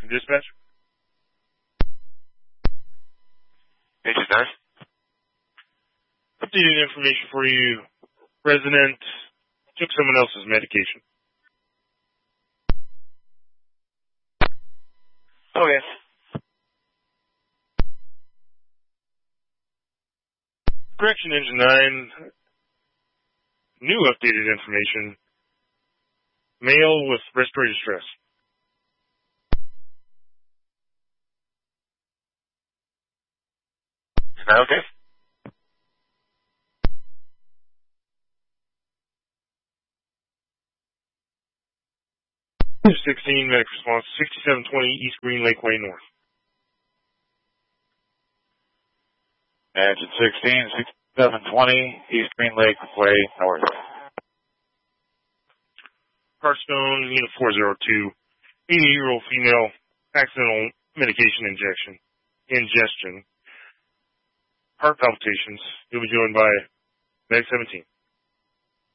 Dispatch. Agent Nurse. Updated information for you. Resident took someone else's medication. Okay. Correction Engine 9. New updated information. Male with respiratory distress. Is that okay? Number 16, medic response, 6720 East Green Lakeway North. Agent 16, 6720 East Green Lake Way North. Hearthstone, unit 402, 80-year-old female, accidental medication ingestion, heart palpitations. You'll be joined by Medic 17.